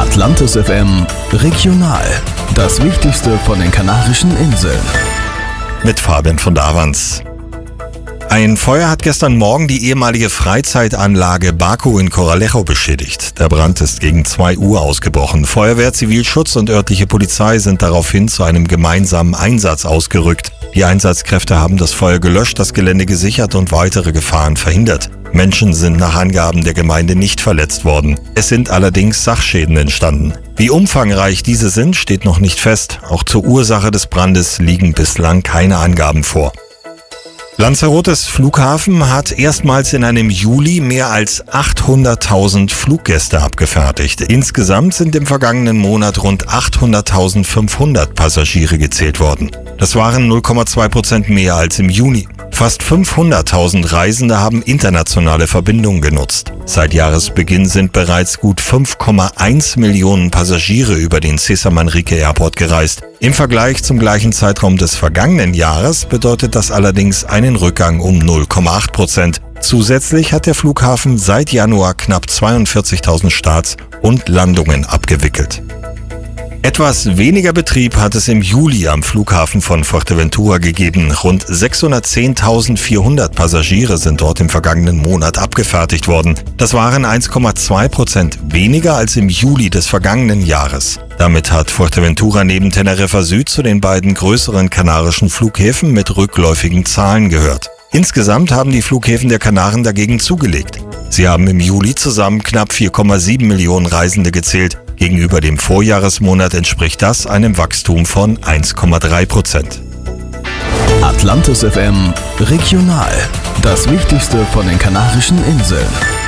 Atlantis FM Regional. Das Wichtigste von den Kanarischen Inseln. Mit Fabian von Davans. Ein Feuer hat gestern Morgen die ehemalige Freizeitanlage Baku in Corralejo beschädigt. Der Brand ist gegen 2 Uhr ausgebrochen. Feuerwehr, Zivilschutz und örtliche Polizei sind daraufhin zu einem gemeinsamen Einsatz ausgerückt. Die Einsatzkräfte haben das Feuer gelöscht, das Gelände gesichert und weitere Gefahren verhindert. Menschen sind nach Angaben der Gemeinde nicht verletzt worden. Es sind allerdings Sachschäden entstanden. Wie umfangreich diese sind, steht noch nicht fest. Auch zur Ursache des Brandes liegen bislang keine Angaben vor. Lanzarotes Flughafen hat erstmals in einem Juli mehr als 800.000 Fluggäste abgefertigt. Insgesamt sind im vergangenen Monat rund 800.500 Passagiere gezählt worden. Das waren 0,2% mehr als im Juni. Fast 500.000 Reisende haben internationale Verbindungen genutzt. Seit Jahresbeginn sind bereits gut 5,1 Millionen Passagiere über den Cesar Manrique Airport gereist. Im Vergleich zum gleichen Zeitraum des vergangenen Jahres bedeutet das allerdings einen Rückgang um 0,8%. Zusätzlich hat der Flughafen seit Januar knapp 42.000 Starts und Landungen abgewickelt. Etwas weniger Betrieb hat es im Juli am Flughafen von Fuerteventura gegeben. Rund 610.400 Passagiere sind dort im vergangenen Monat abgefertigt worden. Das waren 1,2% weniger als im Juli des vergangenen Jahres. Damit hat Fuerteventura neben Teneriffa Süd zu den beiden größeren kanarischen Flughäfen mit rückläufigen Zahlen gehört. Insgesamt haben die Flughäfen der Kanaren dagegen zugelegt. Sie haben im Juli zusammen knapp 4,7 Millionen Reisende gezählt. Gegenüber dem Vorjahresmonat entspricht das einem Wachstum von 1,3%. Atlantis FM Regional. Das Wichtigste von den Kanarischen Inseln.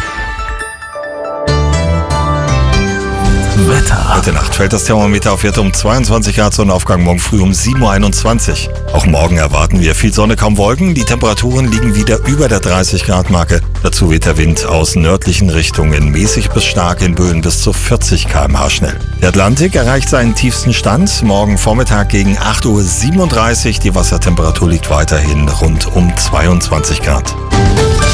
Wetter. Heute Nacht fällt das Thermometer auf Werte um 22 Grad, Sonnenaufgang morgen früh um 7.21 Uhr. Auch morgen erwarten wir viel Sonne, kaum Wolken. Die Temperaturen liegen wieder über der 30-Grad-Marke. Dazu weht der Wind aus nördlichen Richtungen mäßig bis stark, in Böen bis zu 40 km/h schnell. Der Atlantik erreicht seinen tiefsten Stand morgen Vormittag gegen 8.37 Uhr. Die Wassertemperatur liegt weiterhin rund um 22 Grad.